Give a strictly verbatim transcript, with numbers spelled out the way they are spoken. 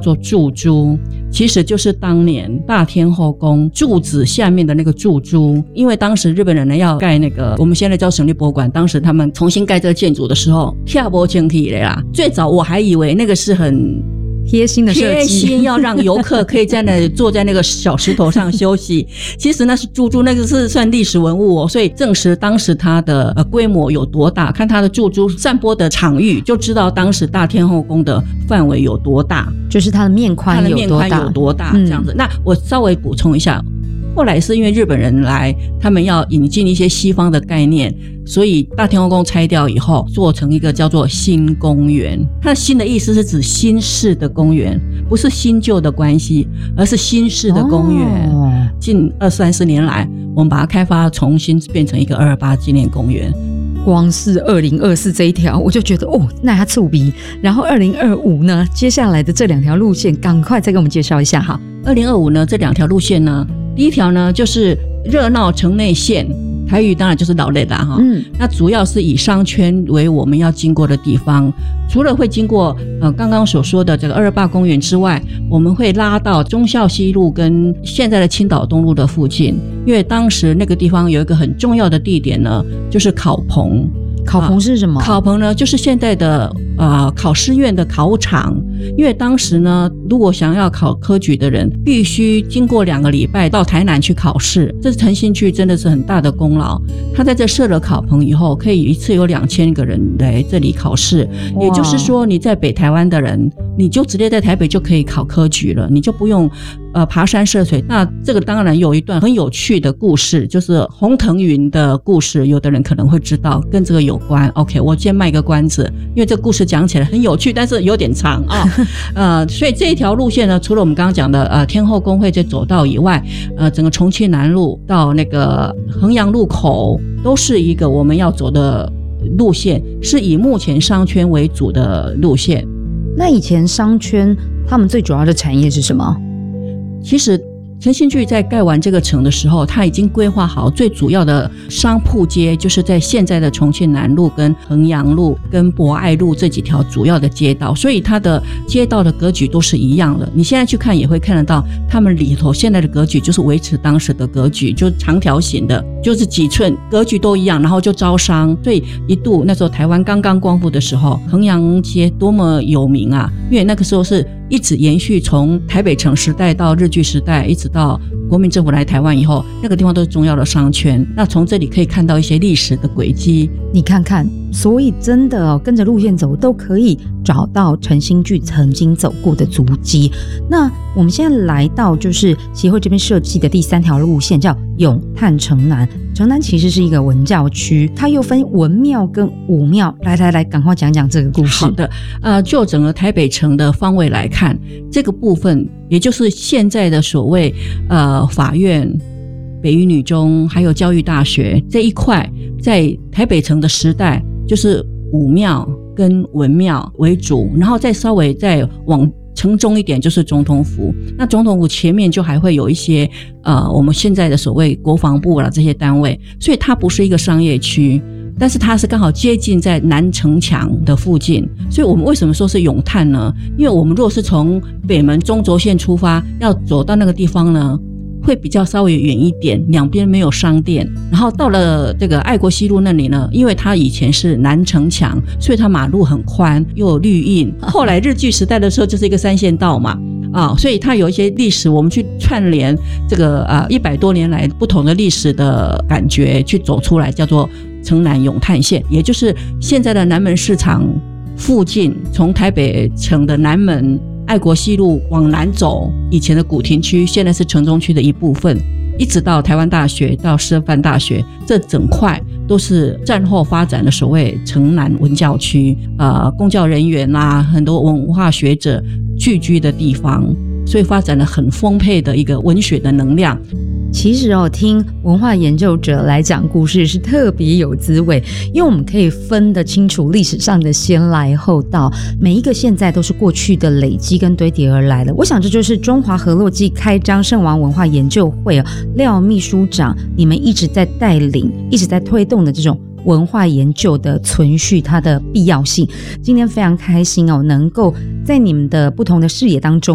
做柱珠，其实就是当年大天后宫柱子下面的那个柱珠。因为当时日本人呢要盖那个我们现在叫省立博物馆，当时他们重新盖这个建筑的时候跳不清楚的啦。最早我还以为那个是很贴心的设计， 贴心要让游客可以在那里坐在那个小石头上休息其实那是柱珠，那个是算历史文物哦，所以证实当时它的呃规模有多大，看它的柱珠散播的场域就知道当时大天后宫的范围有多大， 就是它的面宽有多大， 它的面宽有多大、嗯、这样子。那我稍微补充一下，后来是因为日本人来，他们要引进一些西方的概念，所以大天后宫拆掉以后做成一个叫做新公园。它的新的意思是指新式的公园，不是新旧的关系，而是新式的公园、哦、近二三十年来我们把它开发重新变成一个二二八纪念公园。 光是二零二四这一条我就觉得哦，那它触鼻。然后二零二五呢，接下来的这两条路线赶快再给我们介绍一下。好， 二零二五呢，这两条路线呢，第一条呢就是热闹城内线，台语当然就是老类啦哈。嗯，那主要是以商圈为我们要经过的地方，除了会经过呃刚刚所说的这个二二八公园之外，我们会拉到忠孝西路跟现在的青岛东路的附近，因为当时那个地方有一个很重要的地点呢，就是考棚。 考棚是什么？ 啊、考棚呢，就是现在的呃考试院的考场。因为当时呢，如果想要考科举的人，必须经过两个礼拜到台南去考试。这是陈兴去真的是很大的功劳。他在这设了考棚以后，可以一次有两千个人来这里考试。也就是说，你在北台湾的人，你就直接在台北就可以考科举了，你就不用呃爬山涉水。那这个当然有一段很有趣的故事，就是洪腾云的故事，有的人可能会知道，跟这个有关。OK， 我先卖个关子，因为这个故事讲起来很有趣，但是有点长啊。呃，所以这一条路线呢，除了我们刚刚讲的呃天后宫会这走道以外，呃，整个重庆南路到那个衡阳路口都是一个我们要走的路线，是以目前商圈为主的路线。 那以前商圈他们最主要的产业是什么？ 其实陈兴去在盖完这个城的时候，他已经规划好最主要的商铺街，就是在现在的重庆南路跟衡阳路跟博爱路这几条主要的街道，所以它的街道的格局都是一样的。你现在去看也会看得到，他们里头现在的格局就是维持当时的格局，就长条形的，就是几寸格局都一样，然后就招商。所以一度那时候台湾刚刚光复的时候，衡阳街多么有名啊，因为那个时候是一直延续从台北城时代到日据时代，一直到国民政府来台湾以后，那个地方都是重要的商圈。那从这里可以看到一些历史的轨迹， 你看看，所以真的、哦、跟着路线走都可以找到陈兴去曾经走过的足迹。那我们现在来到就是协会这边设计的第三条路线，叫永泰城南。城南其实是一个文教区，它又分文庙跟武庙。来来来，赶快讲讲这个故事。 好的，呃，就整个台北城的方位来看，这个部分也就是现在的所谓呃法院、北一女中还有教育大学这一块，在台北城的时代就是武庙跟文庙为主，然后再稍微再往城中一点就是总统府。那总统府前面就还会有一些呃我们现在的所谓国防部啦这些单位，所以它不是一个商业区，但是它是刚好接近在南城墙的附近。所以我们为什么说是永泰呢？因为我们若是从北门中轴线出发要走到那个地方呢，会比较稍微远一点，两边没有商店。然后到了这个爱国西路那里呢，因为它以前是南城墙，所以它马路很宽又有绿荫。后来日据时代的时候就是一个三线道嘛，啊，所以它有一些历史，我们去串联这个啊一百多年来不同的历史的感觉去走出来，叫做城南永泰线，也就是现在的南门市场附近，从台北城的南门爱国西路往南走，以前的古亭区现在是城中区的一部分，一直到台湾大学到师范大学，这整块都是战后发展的所谓城南文教区，呃，公教人员啊，很多文化学者聚居的地方，所以发展了很丰沛的一个文学的能量。 其实哦，听文化研究者来讲故事是特别有滋味，因为我们可以分得清楚历史上的先来后到，每一个现在都是过去的累积跟堆叠而来的。我想这就是中华河洛记开张圣王文化研究会、哦、廖秘书长你们一直在带领一直在推动的这种文化研究的存续，它的必要性。今天非常开心哦，能够在你们的不同的视野当中